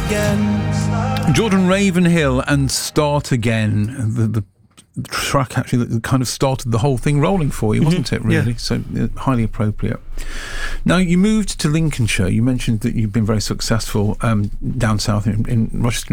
again. Jordan Ravenhill and Start Again. The track actually that kind of started the whole thing rolling for you, wasn't it, really? Yeah. So highly appropriate. Now, you moved to Lincolnshire. You mentioned that you've been very successful down south in Rochester